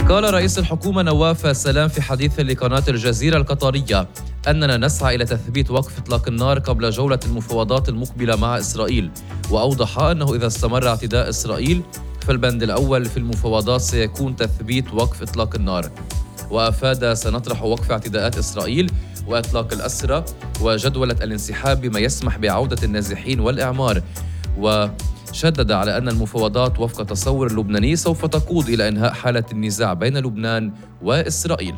قال رئيس الحكومة نواف سلام في حديث لقناة الجزيرة القطرية أننا نسعى إلى تثبيت وقف إطلاق النار قبل جولة المفاوضات المقبلة مع إسرائيل، وأوضح أنه إذا استمر اعتداء إسرائيل فالبند الأول في المفاوضات سيكون تثبيت وقف إطلاق النار. وأفاد سنطرح وقف اعتداءات إسرائيل وإطلاق الأسرى وجدولة الانسحاب بما يسمح بعودة النازحين والإعمار، وشدد على أن المفاوضات وفق تصور اللبناني سوف تقود إلى إنهاء حالة النزاع بين لبنان وإسرائيل.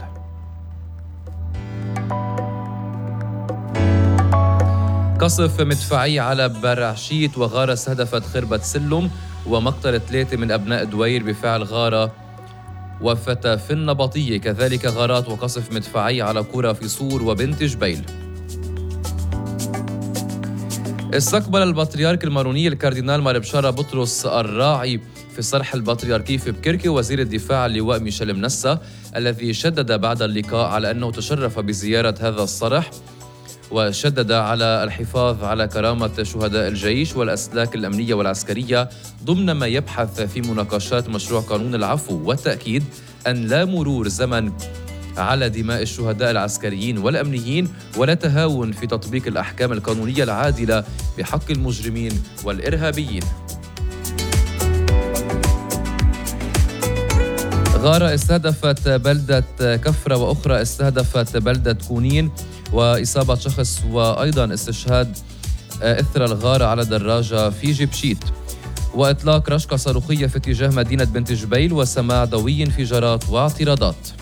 قصف مدفعي على برعشيت وغارة استهدفت خربة سلم ومقتل 3 من أبناء دوير بفعل غارة وفتى في النبطية، كذلك غارات وقصف مدفعي على قرى في صور وبنت جبيل. استقبل البطريرك الماروني الكاردينال مار بشارة بطرس الراعي في الصرح البطريركي في بكركي وزير الدفاع اللواء ميشيل منسى، الذي شدد بعد اللقاء على أنه تشرف بزيارة هذا الصرح، وشدد على الحفاظ على كرامة شهداء الجيش والأسلاك الأمنية والعسكرية ضمن ما يبحث في مناقشات مشروع قانون العفو، والتأكيد أن لا مرور زمن على دماء الشهداء العسكريين والأمنيين ولا تهاون في تطبيق الأحكام القانونية العادلة بحق المجرمين والإرهابيين. غارة استهدفت بلدة كفرة وأخرى استهدفت بلدة كونين وإصابة شخص وأيضا استشهاد إثر الغارة على دراجة في جبشيت، وإطلاق رشقة صاروخية في اتجاه مدينة بنت جبيل وسماع دوي انفجارات واعتراضات.